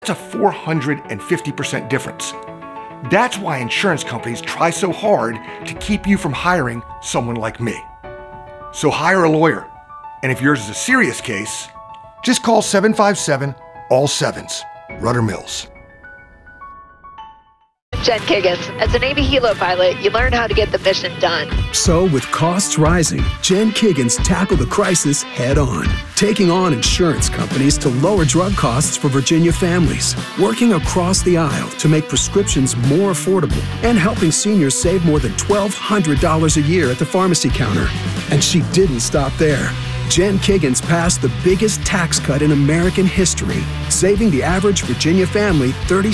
That's a 450% difference. That's why insurance companies try so hard to keep you from hiring someone like me. So hire a lawyer. And if yours is a serious case, just call 757-ALL-7s. Rudder Mills. Jen Kiggins. As a Navy helo pilot, you learn how to get the mission done. So with costs rising, Jen Kiggins tackled the crisis head on, taking on insurance companies to lower drug costs for Virginia families, working across the aisle to make prescriptions more affordable, and helping seniors save more than $1,200 a year at the pharmacy counter. And she didn't stop there. Jen Kiggins passed the biggest tax cut in American history, saving the average Virginia family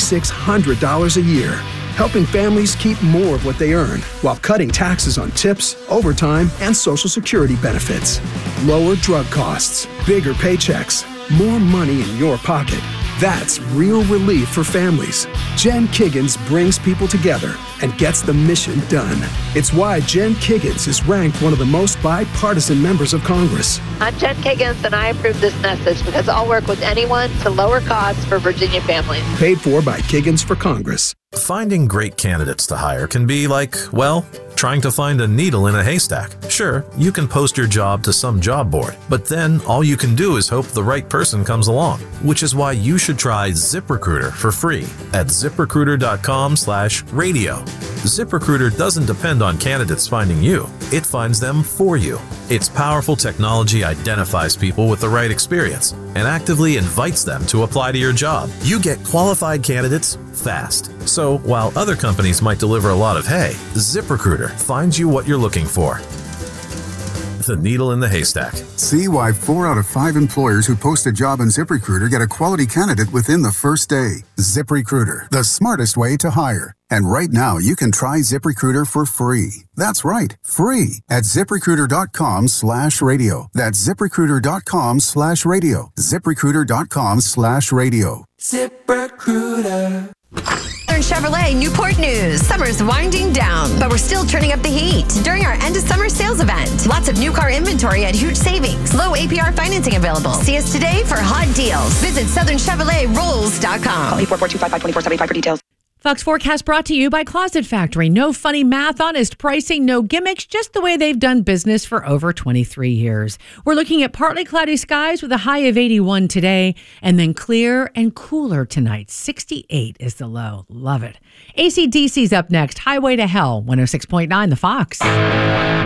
$3,600 a year, helping families keep more of what they earn while cutting taxes on tips, overtime, and Social Security benefits. Lower drug costs, bigger paychecks, more money in your pocket. That's real relief for families. Jen Kiggins brings people together and gets the mission done. It's why Jen Kiggins is ranked one of the most bipartisan members of Congress. I'm Jen Kiggins, and I approve this message because I'll work with anyone to lower costs for Virginia families. Paid for by Kiggins for Congress. Finding great candidates to hire can be like, well, trying to find a needle in a haystack. Sure, you can post your job to some job board, but then all you can do is hope the right person comes along, which is why you should try ZipRecruiter for free at ZipRecruiter.com/radio. ZipRecruiter doesn't depend on candidates finding you. It finds them for you. Its powerful technology identifies people with the right experience and actively invites them to apply to your job. You get qualified candidates fast. So while other companies might deliver a lot of hay, ZipRecruiter finds you what you're looking for. The needle in the haystack. See why 4 out of 5 employers who post a job on ZipRecruiter get a quality candidate within the first day. ZipRecruiter, the smartest way to hire. And right now, you can try ZipRecruiter for free. That's right, free at ZipRecruiter.com/radio. That's ZipRecruiter.com/radio. ZipRecruiter.com/radio. ZipRecruiter. Southern Chevrolet Newport News. Summer's winding down, but we're still turning up the heat during our end of summer sales event. Lots of new car inventory at huge savings. Low APR financing available. See us today for hot deals. Visit SouthernChevroletRolls.com. Call 844-255-2475 for details. Fox Forecast brought to you by Closet Factory. No funny math, honest pricing, no gimmicks, just the way they've done business for over 23 years. We're looking at partly cloudy skies with a high of 81 today, and then clear and cooler tonight. 68 is the low. Love it. AC/DC's up next. Highway to Hell, 106.9 The Fox.